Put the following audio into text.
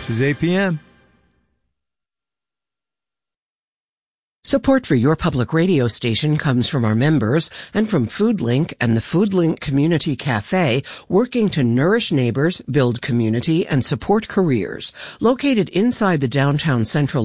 This is APM. Support for your public radio station comes from our members and from FoodLink and the FoodLink Community Cafe, working to nourish neighbors, build community, and support careers. Located inside the downtown Central